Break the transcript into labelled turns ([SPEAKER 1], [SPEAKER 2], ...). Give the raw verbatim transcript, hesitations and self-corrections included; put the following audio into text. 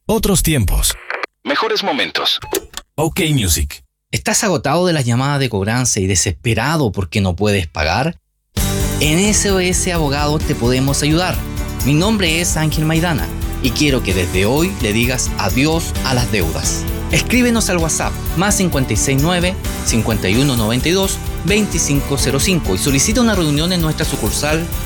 [SPEAKER 1] Otros tiempos. Mejores momentos. OK Music.
[SPEAKER 2] ¿Estás agotado de las llamadas de cobranza y desesperado porque no puedes pagar? En S O S Abogados te podemos ayudar. Mi nombre es Ángel Maidana y quiero que desde hoy le digas adiós a las deudas. Escríbenos al WhatsApp más cinco seis nueve, cinco uno nueve dos, dos cinco cero cinco y solicita una reunión en nuestra sucursal